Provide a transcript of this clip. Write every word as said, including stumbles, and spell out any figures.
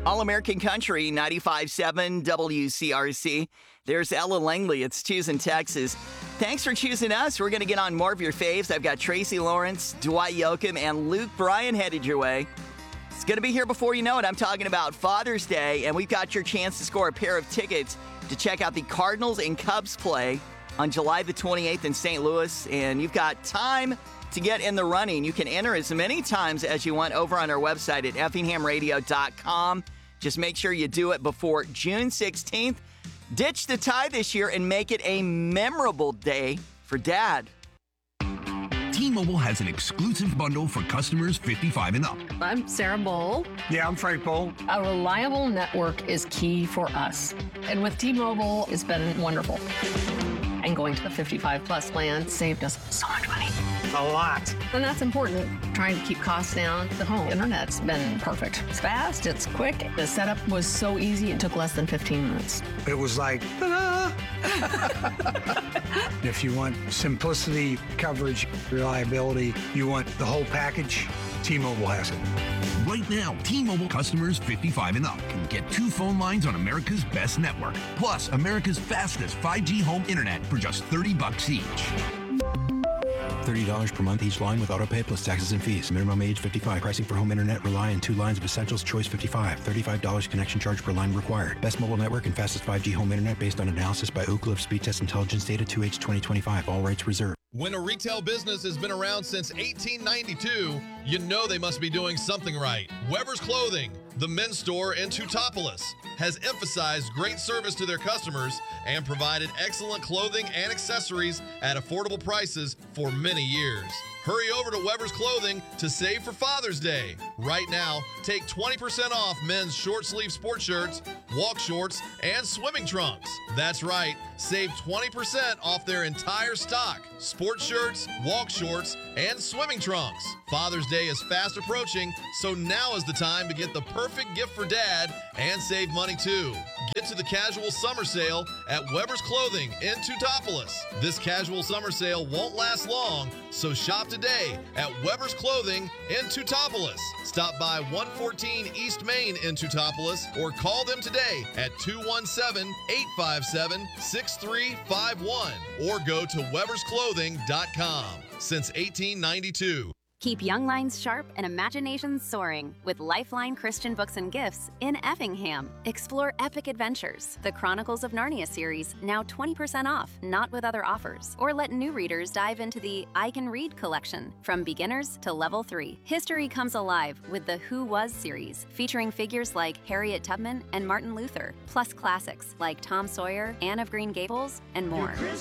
All-American Country, ninety-five point seven W C R C. There's Ella Langley. It's choosing Texas. Thanks for choosing us. We're going to get on more of your faves. I've got Tracy Lawrence, Dwight Yoakam, and Luke Bryan headed your way. It's going to be here before you know it. I'm talking about Father's Day, and we've got your chance to score a pair of tickets to check out the Cardinals and Cubs play on July the twenty-eighth in Saint Louis, and you've got time to get in the running. You can enter as many times as you want over on our website at effingham radio dot com. Just make sure you do it before June sixteenth. Ditch the tie this year and make it a memorable day for Dad. T-Mobile has an exclusive bundle for customers fifty-five and up. I'm Sarah Bowl. Yeah, I'm Frank Bowl. A reliable network is key for us. And with T-Mobile, it's been wonderful. And going to the fifty-five plus plan saved us so much money. A lot. And that's important. Trying to keep costs down. The home internet's been perfect. It's fast, it's quick. The setup was so easy, it took less than fifteen minutes. It was like, ta-da! If you want simplicity, coverage, reliability, you want the whole package, T-Mobile has it. Right now, T-Mobile customers fifty-five and up can get two phone lines on America's best network, plus America's fastest five G home internet for just thirty bucks each. thirty dollars per month each line with autopay plus taxes and fees. Minimum age fifty-five. Pricing for home internet rely on two lines of Essentials Choice fifty-five. thirty-five dollars connection charge per line required. Best mobile network and fastest five G home internet based on analysis by Ookla of Speed Test Intelligence Data two H twenty twenty-five. All rights reserved. When a retail business has been around since eighteen ninety-two, you know they must be doing something right. Weber's Clothing, the men's store in Teutopolis, has emphasized great service to their customers and provided excellent clothing and accessories at affordable prices for many years. Hurry over to Weber's Clothing to save for Father's Day. Right now, take twenty percent off men's short-sleeve sports shirts, walk shorts, and swimming trunks. That's right, save twenty percent off their entire stock. Sports shirts, walk shorts, and swimming trunks. Father's Day is fast approaching, so now is the time to get the perfect gift for Dad and save money too. Get to the casual summer sale at Weber's Clothing in Teutopolis. This casual summer sale won't last long, so shop today at Weber's Clothing in Teutopolis. Stop by one fourteen East Main in Teutopolis or call them today at two one seven, eight five seven, six three five one or go to webers clothing dot com. Since eighteen ninety-two. Keep young minds sharp and imaginations soaring with Lifeline Christian Books and Gifts in Effingham. Explore epic adventures, the Chronicles of Narnia series, now twenty percent off, not with other offers. Or let new readers dive into the I Can Read collection, from beginners to level three. History comes alive with the Who Was series, featuring figures like Harriet Tubman and Martin Luther, plus classics like Tom Sawyer, Anne of Green Gables, and more.